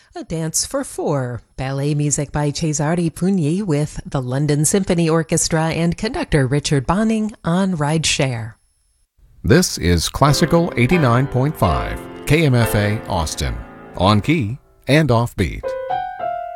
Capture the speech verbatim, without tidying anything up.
A Dance for Four, ballet music by Cesare Pugni with the London Symphony Orchestra and conductor Richard Bonning on Ride Share. This is Classical eighty-nine point five, K M F A Austin, on key and offbeat.